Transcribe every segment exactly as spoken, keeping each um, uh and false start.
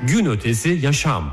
Gün ötesi yaşam.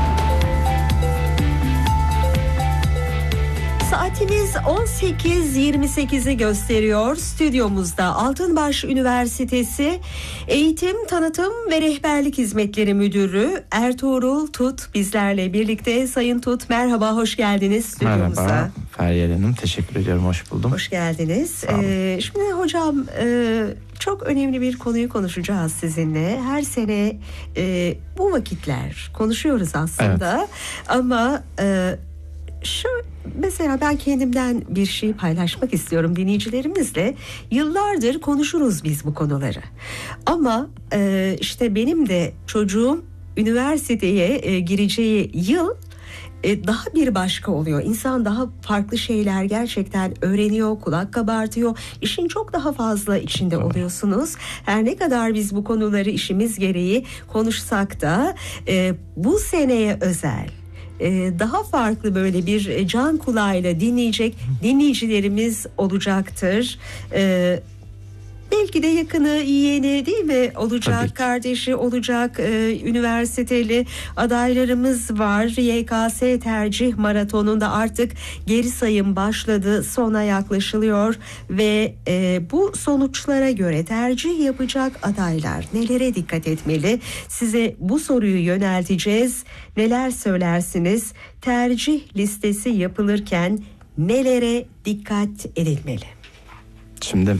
Saatimiz on sekiz yirmi sekizi gösteriyor. Stüdyomuzda Altınbaş Üniversitesi Eğitim, Tanıtım ve Rehberlik Hizmetleri Müdürü Ertuğrul Tut bizlerle birlikte. Sayın Tut, merhaba, hoş geldiniz stüdyomuza. Merhaba Feryal Hanım, teşekkür ediyorum, hoş buldum. Hoş geldiniz. Ee, şimdi hocam e, çok önemli bir konuyu konuşacağız sizinle. Her sene e, bu vakitler konuşuyoruz aslında, evet. Ama e, şu mesela ben kendimden bir şey paylaşmak istiyorum dinleyicilerimizle. Yıllardır konuşuruz biz bu konuları. Ama e, işte benim de çocuğum üniversiteye e, gireceği yıl e, daha bir başka oluyor. İnsan daha farklı şeyler gerçekten öğreniyor, kulak kabartıyor. İşin çok daha fazla içinde oluyorsunuz. Her ne kadar biz bu konuları işimiz gereği konuşsak da e, bu seneye özel daha farklı böyle bir can kulağıyla dinleyecek dinleyicilerimiz olacaktır. Ee, belki de yakını, yeğeni değil mi olacak, kardeşi olacak, e, üniversiteli adaylarımız var. Y K S tercih maratonunda artık geri sayım başladı, sona yaklaşılıyor ve e, bu sonuçlara göre tercih yapacak adaylar nelere dikkat etmeli? Size bu soruyu yönelteceğiz. Neler söylersiniz? Tercih listesi yapılırken nelere dikkat edilmeli? Şimdi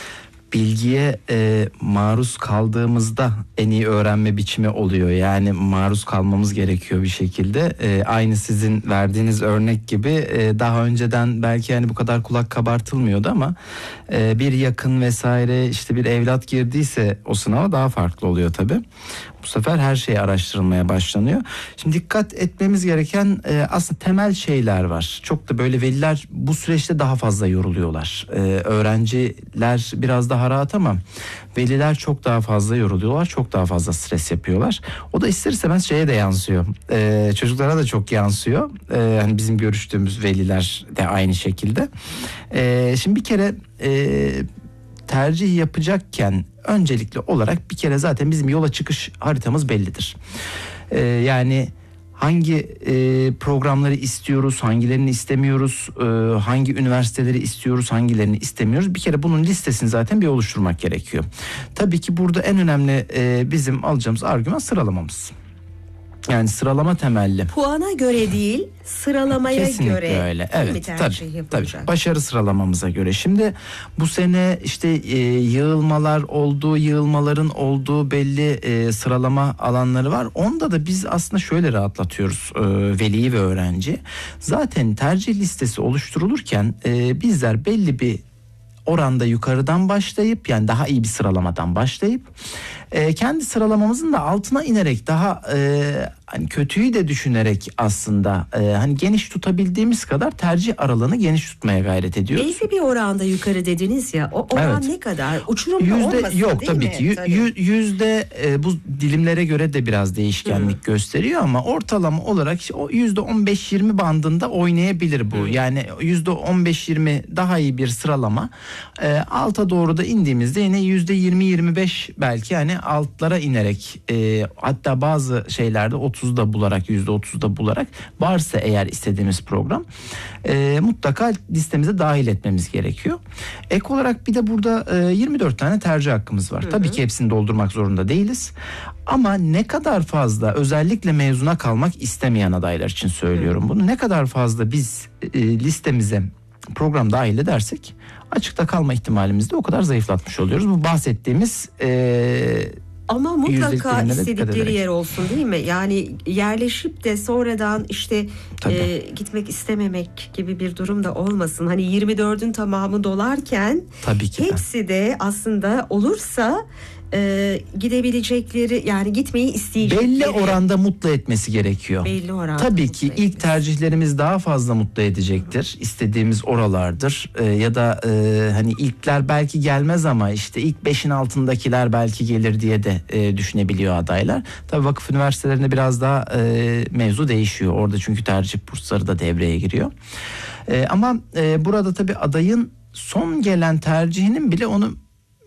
bilgiye e, maruz kaldığımızda en iyi öğrenme biçimi oluyor. Yani maruz kalmamız gerekiyor bir şekilde. E, aynı sizin verdiğiniz örnek gibi e, daha önceden belki yani bu kadar kulak kabartılmıyordu ama e, bir yakın vesaire işte bir evlat girdiyse o sınava daha farklı oluyor tabii. Bu sefer her şey araştırılmaya başlanıyor. Şimdi dikkat etmemiz gereken e, aslında temel şeyler var. Çok da böyle veliler bu süreçte daha fazla yoruluyorlar. E, öğrenciler biraz daha rahat ama veliler çok daha fazla yoruluyorlar. Çok daha fazla stres yapıyorlar. O da ister istemez şeye de yansıyor. E, çocuklara da çok yansıyor. E, hani bizim görüştüğümüz veliler de aynı şekilde. E, şimdi bir kere E, tercih yapacakken öncelikli olarak bir kere zaten bizim yola çıkış haritamız bellidir. Ee, yani hangi e, programları istiyoruz, hangilerini istemiyoruz, e, hangi üniversiteleri istiyoruz, hangilerini istemiyoruz. Bir kere bunun listesini zaten bir oluşturmak gerekiyor. Tabii ki burada en önemli e, bizim alacağımız argüman sıralamamız. Yani sıralama temelli. Puana göre değil, sıralamaya Kesinlikle göre. Öyle. Evet, tabii, tabii. Başarı sıralamamıza göre. Şimdi bu sene işte e, yığılmalar olduğu, yığılmaların olduğu belli e, sıralama alanları var. Onda da biz aslında şöyle rahatlatıyoruz e, veliyi ve öğrenci. Zaten tercih listesi oluşturulurken e, bizler belli bir oranda yukarıdan başlayıp yani daha iyi bir sıralamadan başlayıp e, kendi sıralamamızın da altına inerek daha e, hani kötüyü de düşünerek aslında e, hani geniş tutabildiğimiz kadar tercih aralığını geniş tutmaya gayret ediyoruz. Belli bir oranda yukarı dediniz ya, o oran evet. Ne kadar? Uçurum yüzde, olmasın yok, değil tabii mi? ki. Tabii. Yüzde e, bu dilimlere göre de biraz değişkenlik Hı. gösteriyor ama ortalama olarak işte o yüzde on beş yirmi bandında oynayabilir bu. Hı. Yani yüzde on beş yirmi daha iyi bir sıralama. E, alta doğru da indiğimizde yine yüzde yirmi yirmi beş belki yani altlara inerek e, hatta bazı şeylerde otuzda bularak yüzde otuzda bularak varsa eğer istediğimiz program e, mutlaka listemize dahil etmemiz gerekiyor. Ek olarak bir de burada e, yirmi dört tane tercih hakkımız var. Hı hı. Tabii ki hepsini doldurmak zorunda değiliz. Ama ne kadar fazla özellikle mezuna kalmak istemeyen adaylar için söylüyorum hı. bunu. Ne kadar fazla biz e, listemize program dahil edersek açıkta kalma ihtimalimizi de o kadar zayıflatmış oluyoruz. Bu bahsettiğimiz e, ama mutlaka istedikleri yer olsun değil mi? Yani yerleşip de sonradan işte e, gitmek istememek gibi bir durum da olmasın. Hani yirmi dördün tamamı dolarken tabii ki hepsi de aslında olursa e, gidebilecekleri yani gitmeyi isteyecekleri. Belli oranda mutlu etmesi gerekiyor. Belli oranda. Tabii ki ilk etmesi. Tercihlerimiz daha fazla mutlu edecektir. Hı. İstediğimiz oralardır. Ee, ya da e, hani ilkler belki gelmez ama işte ilk beşin altındakiler belki gelir diye de e, düşünebiliyor adaylar. Tabii vakıf üniversitelerinde biraz daha e, mevzu değişiyor. Orada çünkü tercih bursları da devreye giriyor. E, ama e, burada tabii adayın son gelen tercihinin bile onu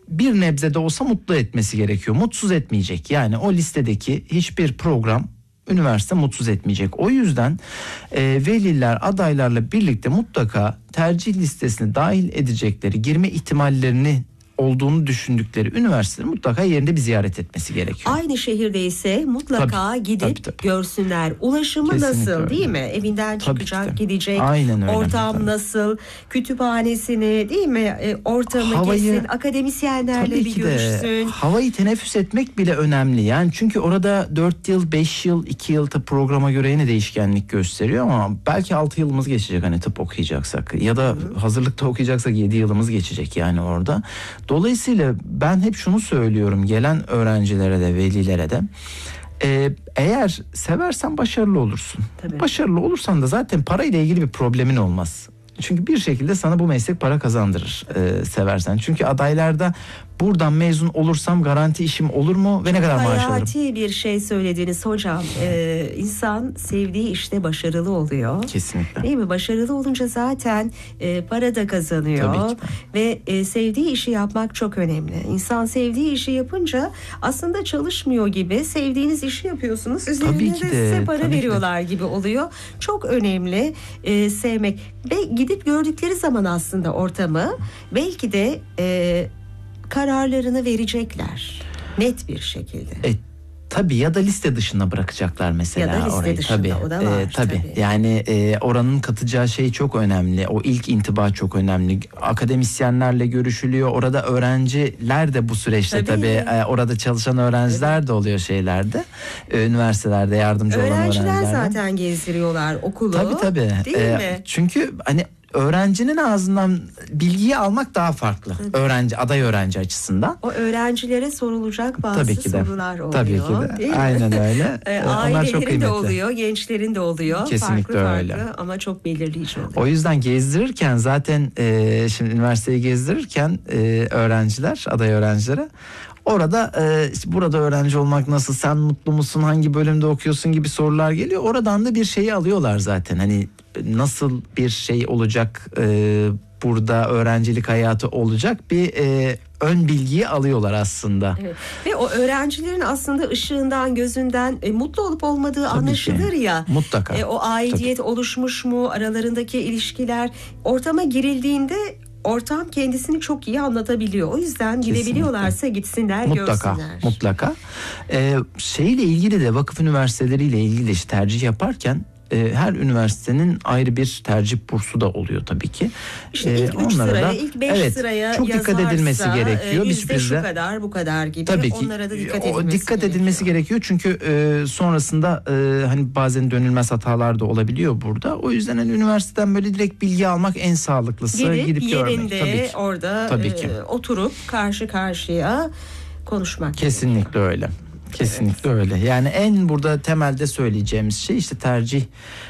bir nebze de olsa mutlu etmesi gerekiyor. Mutsuz etmeyecek. Yani o listedeki hiçbir program üniversite mutsuz etmeyecek. O yüzden e, veliler adaylarla birlikte mutlaka tercih listesine dahil edecekleri, girme ihtimallerini olduğunu düşündükleri üniversiteleri mutlaka yerinde bir ziyaret etmesi gerekiyor. Aynı şehirde ise mutlaka tabii, gidip tabii, tabii. görsünler. Ulaşımı Kesinlikle nasıl öyle. değil mi? Evinden Tabii çıkacak, ki de. gidecek. Aynen öyle. Ortam Tabii. nasıl? Kütüphanesini değil mi? E, ortamı Havayı, gezsin, akademisyenlerle tabii bir ki de görüşsün. havayı teneffüs etmek bile önemli. Yani çünkü orada dört yıl, beş yıl, iki yıl tıp programa göre yine değişkenlik gösteriyor ama belki altı yılımız geçecek hani tıp okuyacaksak ya da Hı. hazırlıkta okuyacaksak yedi yılımız geçecek yani orada. Dolayısıyla ben hep şunu söylüyorum gelen öğrencilere de velilere de. Ee, eğer seversen başarılı olursun. Tabii. Başarılı olursan da zaten parayla ilgili bir problemin olmaz. Çünkü bir şekilde sana bu meslek para kazandırır e, seversen. Çünkü adaylarda buradan mezun olursam garanti işim olur mu ve ne kadar maaş alırım? Hayati bir şey söylediniz hocam. Ee, insan sevdiği işte başarılı oluyor. Kesinlikle. Değil mi? Başarılı olunca zaten e, para da kazanıyor. Tabii ki. Ve e, sevdiği işi yapmak çok önemli. İnsan sevdiği işi yapınca aslında çalışmıyor gibi sevdiğiniz işi yapıyorsunuz. Üzerine de size para veriyorlar gibi oluyor. Çok önemli e, sevmek. Ve gidip gördükleri zaman aslında ortamı belki de e, kararlarını verecekler net bir şekilde. E, tabii ya da liste dışına bırakacaklar mesela ya da liste orayı. Dışında, tabii. o da var. E, tabii. tabii. Yani e, oranın katacağı şey çok önemli. O ilk intiba çok önemli. Akademisyenlerle görüşülüyor. Orada öğrenciler de bu süreçte tabii, tabii e, orada çalışan öğrenciler tabii. de oluyor şeylerde. E, üniversitelerde yardımcı olan öğrenciler. Öğrenciler zaten gezdiriyorlar okulu. Tabii tabii. Değil e, mi? Çünkü hani öğrencinin ağzından bilgiyi almak daha farklı. Tabii. Öğrenci, aday öğrenci açısından. O öğrencilere sorulacak bazı Tabii ki de. sorular oluyor. Tabii ki de. Aynen öyle. e, Ailelerin de oluyor, gençlerin de oluyor. Kesinlikle farklı öyle. Farklı ama çok belirleyici oluyor. O yüzden gezdirirken zaten e, şimdi üniversiteyi gezdirirken e, öğrenciler, aday öğrencilere orada e, işte burada öğrenci olmak nasıl, sen mutlu musun, hangi bölümde okuyorsun gibi sorular geliyor. Oradan da bir şeyi alıyorlar zaten. Hani nasıl bir şey olacak, e, burada öğrencilik hayatı olacak bir e, ön bilgiyi alıyorlar aslında. Evet. Ve o öğrencilerin aslında ışığından, gözünden e, mutlu olup olmadığı Tabii anlaşılır ki. ya. Mutlaka. E, o aidiyet Tabii. oluşmuş mu, aralarındaki ilişkiler, ortama girildiğinde ortam kendisini çok iyi anlatabiliyor. O yüzden Kesinlikle. gidebiliyorlarsa gitsinler, mutlaka, görsünler. Mutlaka. Ee, şeyle ilgili de vakıf üniversiteleriyle ilgili işte tercih yaparken e, her üniversitenin ayrı bir tercih bursu da oluyor tabii ki. İşte ilk üç Onlara sıraya, da, ilk beş evet, sıraya çok dikkat edilmesi gerekiyor. E, bir yüzde sürprizle. şu kadar, bu kadar gibi. Tabii ki. Onlara da dikkat o, edilmesi dikkat gerekiyor. edilmesi gerekiyor. Çünkü e, sonrasında e, hani bazen dönülmez hatalar da olabiliyor burada. O yüzden hani üniversiteden böyle direkt bilgi almak en sağlıklısı. Gidip, Gidip yerinde görmek. Tabii ki. orada Tabii ki. E, oturup karşı karşıya konuşmak. Kesinlikle gerekiyor. öyle. Kesinlikle evet. öyle. Yani en burada temelde söyleyeceğimiz şey işte tercih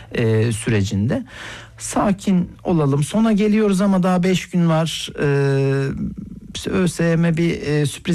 e, sürecinde sakin olalım. Sona geliyoruz ama daha beş gün var. E, işte ÖSYM bir e, sürpriz